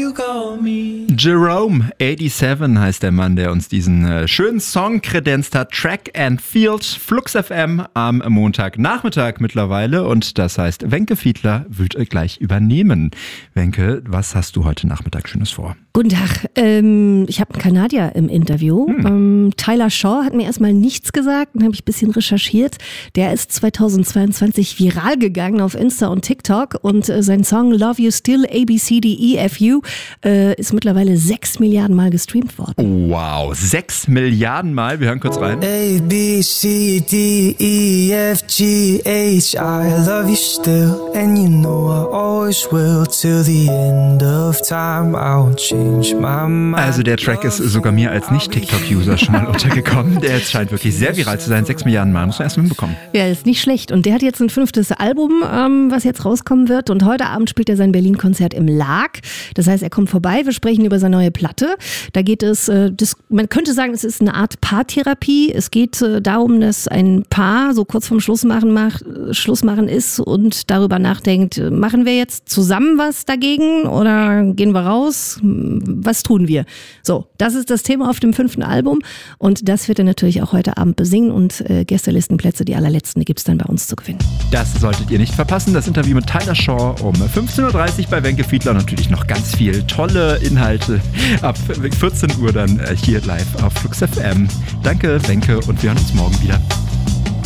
you got me. Jerome 87 heißt der Mann, der uns diesen schönen Song kredenzt hat. Track and Field, Flux FM am Montagnachmittag mittlerweile. Und das heißt, Wenke Fiedler wird gleich übernehmen. Wenke, was hast du heute Nachmittag Schönes vor? Guten Tag, ich habe einen Kanadier im Interview. Tyler Shaw hat mir erstmal nichts gesagt, dann habe ich ein bisschen recherchiert. Der ist 2022 viral gegangen auf Insta und TikTok und sein Song Love You Still ABCDEFU ist mittlerweile 6 Milliarden Mal gestreamt worden. Wow, 6 Milliarden Mal, wir hören kurz rein. A, B, C, D, E, F, G, H, I love you still, and you know I always will, till the end of time, I won't change my mind. Also der Track ist sogar mir als Nicht-TikTok-User schon mal untergekommen. Der scheint wirklich sehr viral zu sein. 6 Milliarden Mal, muss man erst mal hinbekommen. Ja, ist nicht schlecht. Und der hat jetzt ein 5. Album, was jetzt rauskommen wird. Und heute Abend spielt er sein Berlin-Konzert im Lag. Das heißt, er kommt vorbei. Wir sprechen über seine neue Platte. Da geht es, man könnte sagen, es ist eine Art Paartherapie. Es geht darum, dass ein Paar so kurz vorm Schlussmachen ist und darüber nachdenkt, machen wir jetzt zusammen was dagegen oder gehen wir raus? Was tun wir? So, das ist das Thema auf dem 5. Album. Und das wird er natürlich auch heute Abend besingen. Und Gästelistenplätze, die allerletzten, die gibt es dann bei uns zu gewinnen. Das solltet ihr nicht verpassen. Das Interview mit Tyler Shaw um 15.30 Uhr bei Wenke Fiedler. Natürlich noch ganz viel tolle Inhalte. Ab 14 Uhr dann hier live auf Flux FM. Danke, Wenke, und wir hören uns morgen wieder.